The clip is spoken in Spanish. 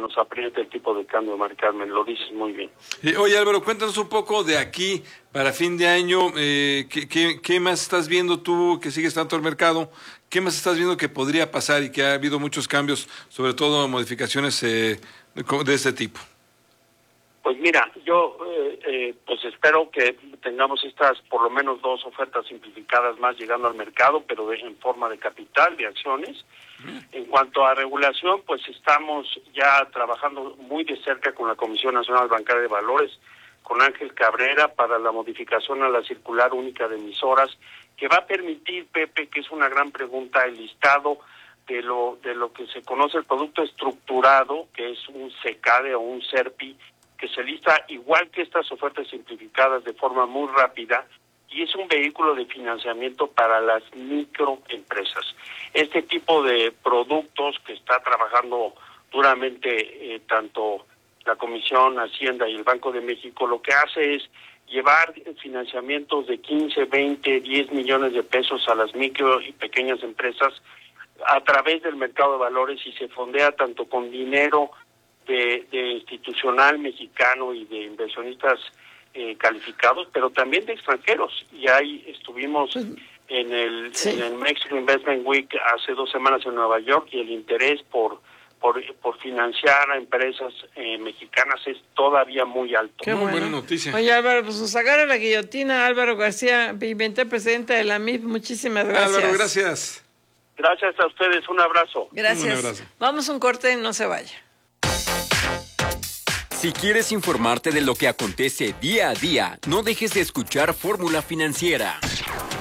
nos apriete el tipo de cambio, Mari Carmen, lo dices muy bien. Oye, Álvaro, cuéntanos un poco de aquí para fin de año, ¿qué más estás viendo tú que sigues tanto el mercado? ¿Qué más estás viendo que podría pasar y que ha habido muchos cambios, sobre todo modificaciones de este tipo? Pues mira, yo pues espero que tengamos estas por lo menos 2 ofertas simplificadas más llegando al mercado, pero en forma de capital, de acciones. En cuanto a regulación, pues estamos ya trabajando muy de cerca con la Comisión Nacional Bancaria de Valores, con Ángel Cabrera, para la modificación a la circular única de emisoras, que va a permitir, Pepe, que es una gran pregunta, el listado de lo que se conoce el producto estructurado, que es un SECADE o un SERPI, que se lista igual que estas ofertas simplificadas de forma muy rápida, y es un vehículo de financiamiento para las microempresas. Este tipo de productos que está trabajando duramente tanto la Comisión Hacienda y el Banco de México, lo que hace es llevar financiamientos de 15, 20, 10 millones de pesos a las micro y pequeñas empresas a través del mercado de valores, y se fondea tanto con dinero de institucional mexicano y de inversionistas calificados, pero también de extranjeros. Y ahí estuvimos en el Mexico Investment Week hace 2 semanas en Nueva York, y el interés por financiar a empresas mexicanas es todavía muy alto. Qué Muy bueno. buena noticia. Oye, Álvaro, pues nos agarra la guillotina. Álvaro García Pimentel, presidente de la MIP, muchísimas gracias. Álvaro, gracias. Gracias a ustedes, un abrazo. Gracias. Un abrazo. Vamos a un corte, no se vaya. Si quieres informarte de lo que acontece día a día, no dejes de escuchar Fórmula Financiera.